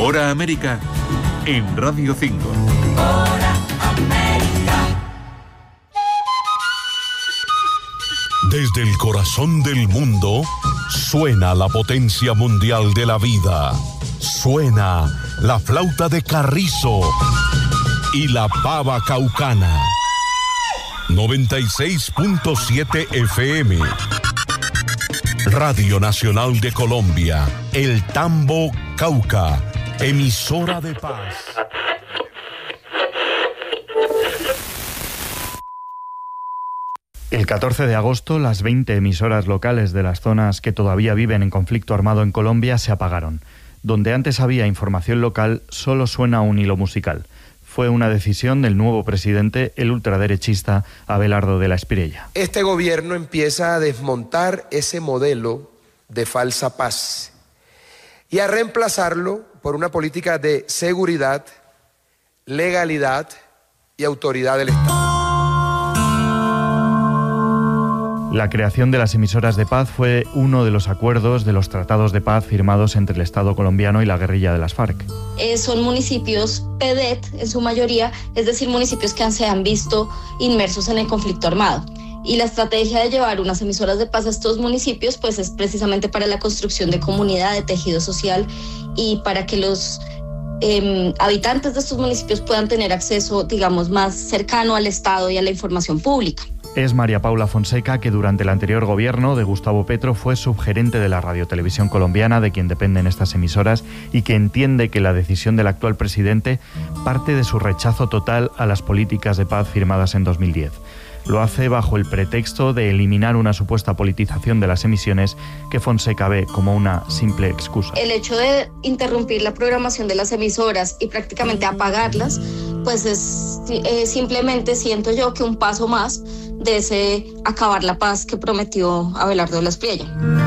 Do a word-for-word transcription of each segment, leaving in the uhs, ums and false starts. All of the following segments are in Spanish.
Hora América en Radio cinco. Hora América. Desde el corazón del mundo suena la potencia mundial de la vida. Suena la flauta de Carrizo y la pava caucana. noventa y seis punto siete F M. Radio Nacional de Colombia, El Tambo, Cauca, emisora de paz. El catorce de agosto, las veinte emisoras locales de las zonas que todavía viven en conflicto armado en Colombia se apagaron. Donde antes había información local, solo suena un hilo musical. Fue una decisión del nuevo presidente, el ultraderechista Abelardo de la Espriella. Este gobierno empieza a desmontar ese modelo de falsa paz y a reemplazarlo por una política de seguridad, legalidad y autoridad del Estado. La creación de las emisoras de paz fue uno de los acuerdos de los tratados de paz firmados entre el Estado colombiano y la guerrilla de las FARC. Eh, son municipios P D E T en su mayoría, es decir, municipios que han, se han visto inmersos en el conflicto armado. Y la estrategia de llevar unas emisoras de paz a estos municipios pues es precisamente para la construcción de comunidad, de tejido social y para que los eh, habitantes de estos municipios puedan tener acceso, digamos, más cercano al Estado y a la información pública. Es María Paula Fonseca, que durante el anterior gobierno de Gustavo Petro fue subgerente de la radiotelevisión colombiana, de quien dependen estas emisoras, y que entiende que la decisión del actual presidente parte de su rechazo total a las políticas de paz firmadas en dos mil diez. Lo hace bajo el pretexto de eliminar una supuesta politización de las emisiones que Fonseca ve como una simple excusa. El hecho de interrumpir la programación de las emisoras y prácticamente apagarlas, pues es eh, simplemente, siento yo, que un paso más de ese acabar la paz que prometió Abelardo de la Espriella.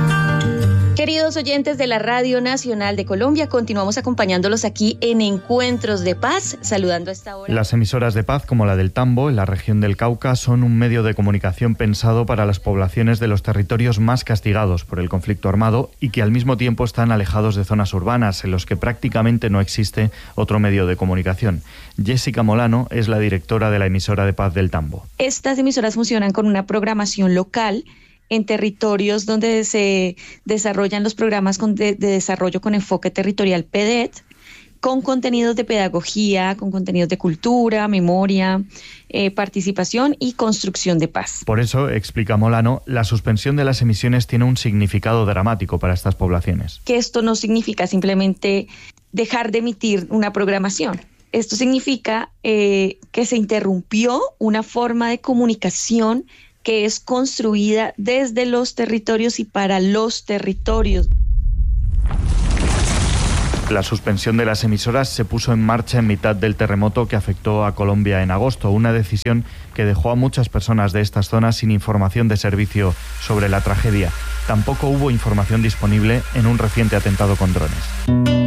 Queridos oyentes de la Radio Nacional de Colombia, continuamos acompañándolos aquí en Encuentros de Paz, saludando a esta hora. Las emisoras de paz, como la del Tambo, en la región del Cauca, son un medio de comunicación pensado para las poblaciones de los territorios más castigados por el conflicto armado y que al mismo tiempo están alejados de zonas urbanas, en los que prácticamente no existe otro medio de comunicación. Jessica Molano es la directora de la emisora de paz del Tambo. Estas emisoras funcionan con una programación local en territorios donde se desarrollan los programas con de, de desarrollo con enfoque territorial P D E T, con contenidos de pedagogía, con contenidos de cultura, memoria, eh, participación y construcción de paz. Por eso, explica Molano, la suspensión de las emisiones tiene un significado dramático para estas poblaciones. Que esto no significa simplemente dejar de emitir una programación. Esto significa eh, que se interrumpió una forma de comunicación que es construida desde los territorios y para los territorios. La suspensión de las emisoras se puso en marcha en mitad del terremoto que afectó a Colombia en agosto, una decisión que dejó a muchas personas de estas zonas sin información de servicio sobre la tragedia. Tampoco hubo información disponible en un reciente atentado con drones.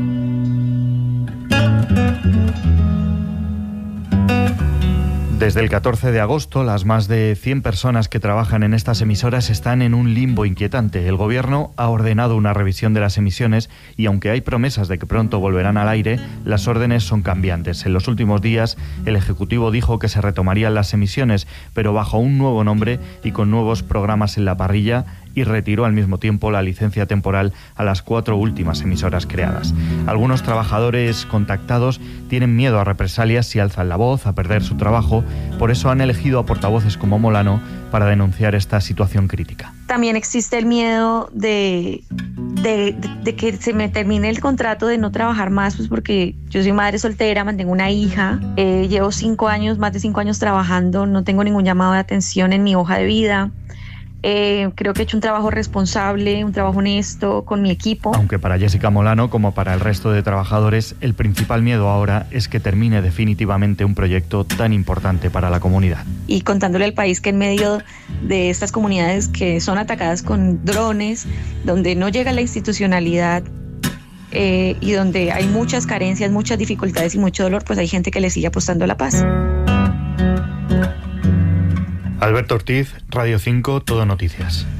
Desde el catorce de agosto, las más de cien personas que trabajan en estas emisoras están en un limbo inquietante. El gobierno ha ordenado una revisión de las emisiones y, aunque hay promesas de que pronto volverán al aire, las órdenes son cambiantes. En los últimos días, el Ejecutivo dijo que se retomarían las emisiones, pero bajo un nuevo nombre y con nuevos programas en la parrilla, y retiró al mismo tiempo la licencia temporal a las cuatro últimas emisoras creadas. Algunos trabajadores contactados tienen miedo a represalias si alzan la voz, a perder su trabajo. Por eso han elegido a portavoces como Molano para denunciar esta situación crítica. También existe el miedo de, de, de, de que se me termine el contrato, de no trabajar más, pues porque yo soy madre soltera, mantengo una hija, eh, llevo cinco años, más de cinco años trabajando, no tengo ningún llamado de atención en mi hoja de vida. Eh, creo que he hecho un trabajo responsable, un trabajo honesto con mi equipo. Aunque para Jessica Molano, como para el resto de trabajadores, el principal miedo ahora es que termine definitivamente un proyecto tan importante para la comunidad. Y contándole al país que en medio de estas comunidades que son atacadas con drones, donde no llega la institucionalidad eh, y donde hay muchas carencias, muchas dificultades y mucho dolor, pues hay gente que le sigue apostando a la paz. Alberto Ortiz, Radio cinco, Todo Noticias.